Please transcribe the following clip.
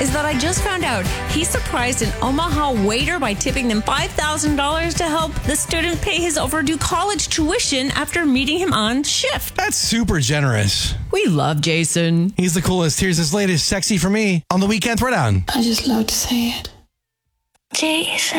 is that I just found out he surprised an Omaha waiter by tipping them $5,000 to help the student pay his overdue college tuition after meeting him on shift. That's super generous. We love Jason. He's the coolest. Here's his latest Sexy for Me on the Weekend Throwdown. I just love to say it. Jason.